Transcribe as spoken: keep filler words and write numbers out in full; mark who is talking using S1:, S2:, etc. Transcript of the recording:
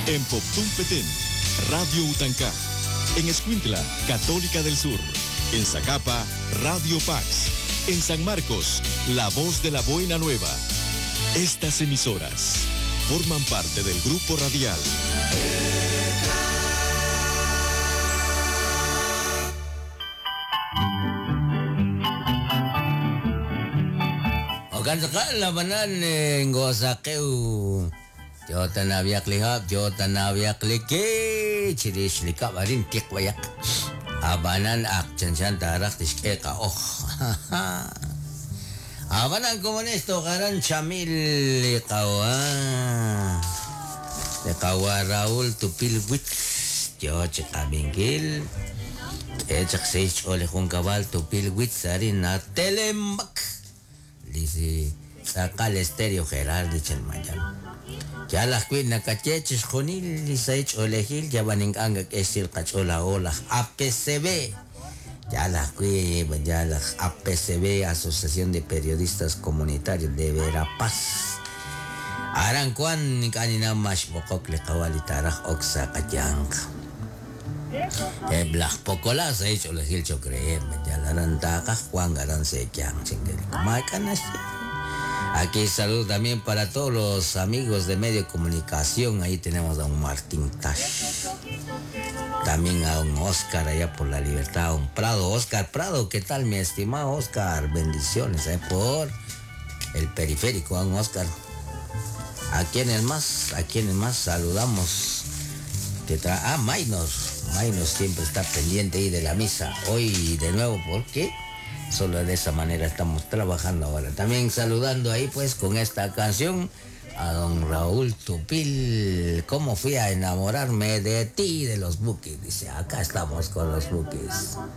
S1: En Poptún Petén, Radio Utancá. En Escuintla, Católica del Sur. En Zacapa, Radio Pax. En San Marcos, La Voz de la Buena Nueva. Estas emisoras forman parte del grupo radial
S2: Okan sakal labanan ngosakeu. Jota nabiak lihap, jota nabiak liki. Ciris lika barin tik wayak. Abanan ak cancan tarak tiske ka oh. Abanan komunisto karan Chamil kawa. De kawa Raul tupil wit. Jo cek bingkil. Eh cek seich oleh kong kabal tupil wit sarin na telemak. Lisi sakal estéreo Gerard de Chelmayan. Ya las queen na kacheches konil lisaich olehil ya baning angak estil kachola olah A P C B. Ya las queen ya las A P C B, Asociación de Periodistas Comunitarios de Verapaz. Aran kuan ni kanina mas bokok le kawali tarah oksa kajang. Eh blah pokola saich olehil chokre ya laran takah kuan garan sejang singgel. Makan nasi. Aquí saludo también para todos los amigos de medio de comunicación. Ahí tenemos a un Martín Tash. También a un Oscar allá por la libertad. Un Prado, Oscar Prado. ¿Qué tal, mi estimado Oscar? Bendiciones ¿eh? Por el periférico, a un Oscar. ¿A quiénes más? ¿A quiénes más saludamos? Te tra- ah, Mainos. Mainos siempre está pendiente ahí de la misa. Hoy de nuevo, ¿por qué? Solo de esa manera estamos trabajando ahora. También saludando ahí pues con esta canción a don Raúl Tupil. ¿Cómo fui a enamorarme de ti, de los Bukis? Dice, acá estamos con los Bukis.